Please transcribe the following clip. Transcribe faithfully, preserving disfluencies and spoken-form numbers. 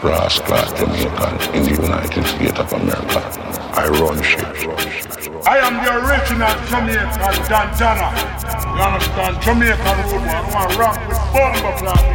brass class Jamaican in the United States of America. I run shit. I am the original Jamaican Dantana. You understand? Jamaican road boy. I want to rock with bomber class.